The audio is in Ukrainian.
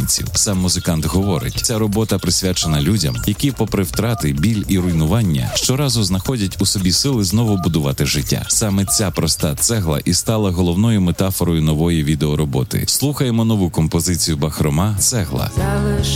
українців. Сам музикант говорить, ця робота присвячена людям, які, попри втрати, біль і руйнування, щоразу знаходять у собі сили знову будувати життя. Саме ця проста цегла і стала головною метафорою нової відеороботи. Слухаємо нову композицію Бахрома «Цегла».